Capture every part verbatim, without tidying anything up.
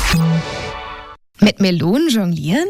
Mit Melonen jonglieren?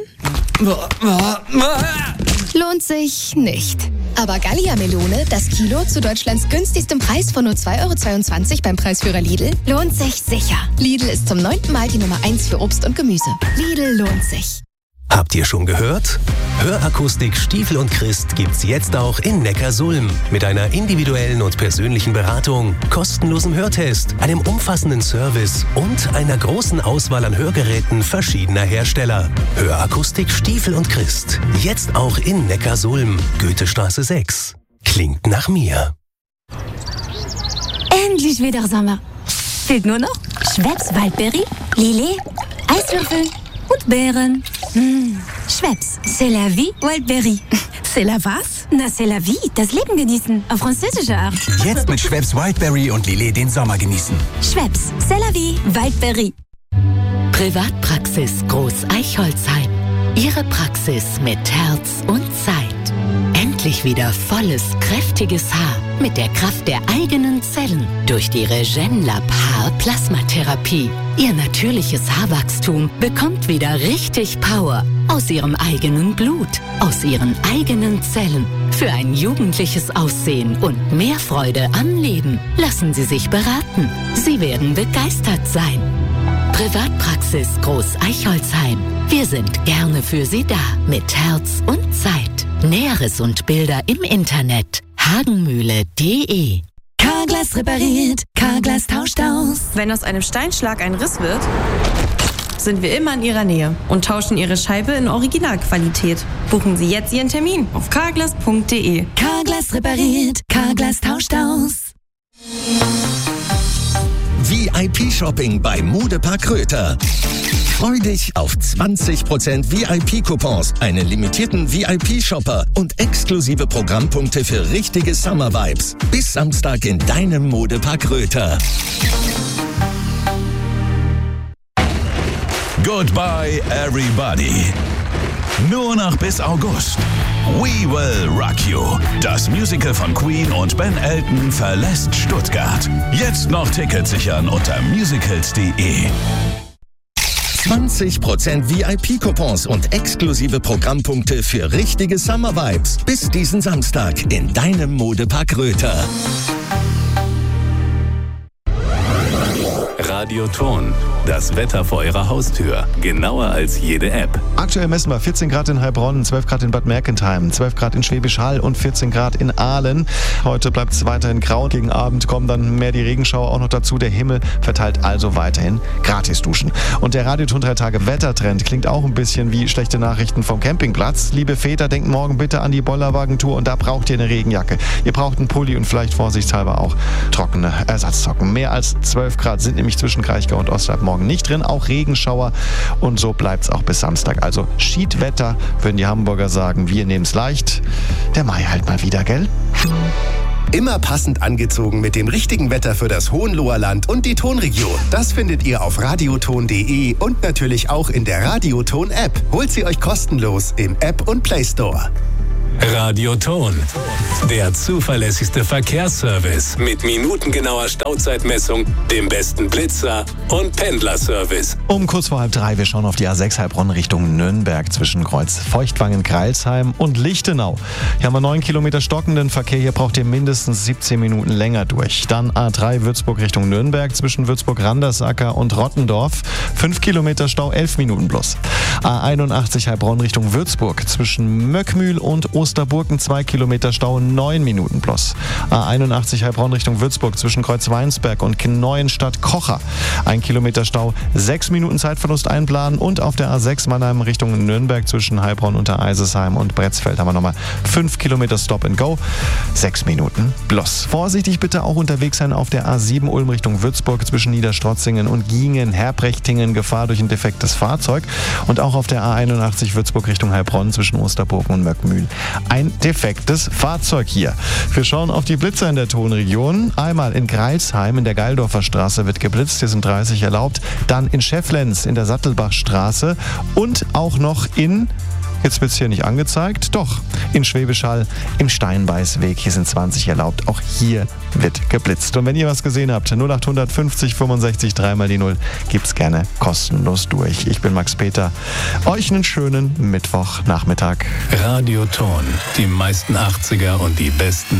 Lohnt sich nicht. Aber Gallia-Melone, das Kilo zu Deutschlands günstigstem Preis von nur zwei Euro zweiundzwanzig beim Preisführer Lidl, lohnt sich sicher. Lidl ist zum neunten Mal die Nummer eins für Obst und Gemüse. Lidl lohnt sich. Habt ihr schon gehört? Hörakustik Stiefel und Christ gibt's jetzt auch in Neckarsulm. Mit einer individuellen und persönlichen Beratung, kostenlosem Hörtest, einem umfassenden Service und einer großen Auswahl an Hörgeräten verschiedener Hersteller. Hörakustik Stiefel und Christ. Jetzt auch in Neckarsulm. Goethestraße sechs. Klingt nach mir. Endlich wieder Sommer. Fehlt nur noch Schweppes Waldbeere, Lillet, Eiswürfel und Beeren. Mmh. Schweppes, c'est la vie, Wildberry. C'est la was? Na, c'est la vie, das Leben genießen, auf französische Art. Jetzt mit Schweppes Wildberry und Lillet den Sommer genießen. Schweppes, c'est la vie, Wildberry. Privatpraxis Groß Eichholzheim. Ihre Praxis mit Herz und Zeit. Endlich wieder volles, kräftiges Haar mit der Kraft der eigenen Zellen durch die Regenlab Haar-Plasmatherapie. Ihr natürliches Haarwachstum bekommt wieder richtig Power aus ihrem eigenen Blut, aus ihren eigenen Zellen. Für ein jugendliches Aussehen und mehr Freude am Leben lassen Sie sich beraten. Sie werden begeistert sein. Privatpraxis Groß Eichholzheim. Wir sind gerne für Sie da mit Herz und Zeit. Näheres und Bilder im Internet hagenmühle punkt de. Carglass repariert, Carglass tauscht aus. Wenn aus einem Steinschlag ein Riss wird, sind wir immer in Ihrer Nähe und tauschen Ihre Scheibe in Originalqualität. Buchen Sie jetzt Ihren Termin auf carglass punkt de. Carglass repariert, Carglass tauscht aus. V I P-Shopping bei Modepark Röther. Freu dich auf zwanzig Prozent V I P-Coupons, einen limitierten V I P-Shopper und exklusive Programmpunkte für richtige Summer-Vibes. Bis Samstag in deinem Modepark Röther. Goodbye, everybody. Nur noch bis August. We Will Rock You. Das Musical von Queen und Ben Elton verlässt Stuttgart. Jetzt noch Tickets sichern unter musicals punkt de. zwanzig Prozent V I P-Coupons und exklusive Programmpunkte für richtige Summer-Vibes. Bis diesen Samstag in deinem Modepark Röther. Radioton. Das Wetter vor Ihrer Haustür. Genauer als jede App. Aktuell messen wir vierzehn Grad in Heilbronn, zwölf Grad in Bad Mergentheim, zwölf Grad in Schwäbisch Hall und vierzehn Grad in Aalen. Heute bleibt es weiterhin grau. Gegen Abend kommen dann mehr die Regenschauer auch noch dazu. Der Himmel verteilt also weiterhin Gratis-Duschen. Und der Radioton drei Tage Wettertrend klingt auch ein bisschen wie schlechte Nachrichten vom Campingplatz. Liebe Väter, denkt morgen bitte an die Bollerwagentour und da braucht ihr eine Regenjacke. Ihr braucht einen Pulli und vielleicht vorsichtshalber auch trockene Ersatzsocken. Mehr als zwölf Grad sind nämlich zwischen Kraichgau und Osterhalb morgen nicht drin, auch Regenschauer und so bleibt es auch bis Samstag. Also Schiedwetter, würden die Hamburger sagen, wir nehmen es leicht. Der Mai halt mal wieder, gell? Immer passend angezogen mit dem richtigen Wetter für das Hohenloherland und die Tonregion. Das findet ihr auf radioton punkt de und natürlich auch in der Radioton-App. Holt sie euch kostenlos im App und Play Store. Radioton. Der zuverlässigste Verkehrsservice mit minutengenauer Stauzeitmessung, dem besten Blitzer und Pendlerservice. Um kurz vor halb drei, wir schauen auf die A sechs Heilbronn Richtung Nürnberg zwischen Kreuz Feuchtwangen-Greilsheim und Lichtenau. Hier haben wir neun Kilometer stockenden Verkehr, hier braucht ihr mindestens siebzehn Minuten länger durch. Dann A drei Würzburg Richtung Nürnberg zwischen Würzburg-Randersacker und Rottendorf. fünf Kilometer Stau, elf Minuten plus. A einundachtzig Heilbronn Richtung Würzburg zwischen Möckmühl und Osterburgen, zwei Kilometer Stau, neun Minuten plus. A einundachtzig Heilbronn Richtung Würzburg zwischen Kreuzweinsberg und Kneuenstadt-Kocher. ein Kilometer Stau, sechs Minuten Zeitverlust einplanen und auf der A sechs Mannheim Richtung Nürnberg zwischen Heilbronn unter Eisesheim und Bretzfeld haben wir nochmal fünf Kilometer Stop and Go, sechs Minuten plus. Vorsichtig bitte auch unterwegs sein auf der A sieben Ulm Richtung Würzburg zwischen Niederstrotzingen und Giengen, Herbrechtingen, Gefahr durch ein defektes Fahrzeug und auch auf der A einundachtzig Würzburg Richtung Heilbronn zwischen Osterburgen und Möckmühl. Ein defektes Fahrzeug hier. Wir schauen auf die Blitzer in der Tonregion. Einmal in Greilsheim in der Geildorfer Straße wird geblitzt, hier sind dreißig erlaubt. Dann in Schefflenz in der Sattelbachstraße und auch noch in, jetzt wird es hier nicht angezeigt, doch, in Schwäbisch Hall im Steinbeißweg, hier sind zwanzig erlaubt. Auch hier wird geblitzt. Und wenn ihr was gesehen habt, null acht fünfzig fünfundsechzig dreimal die null, gibt's gerne kostenlos durch. Ich bin Max Peter. Euch einen schönen Mittwochnachmittag. Radioton. Die meisten achtziger und die besten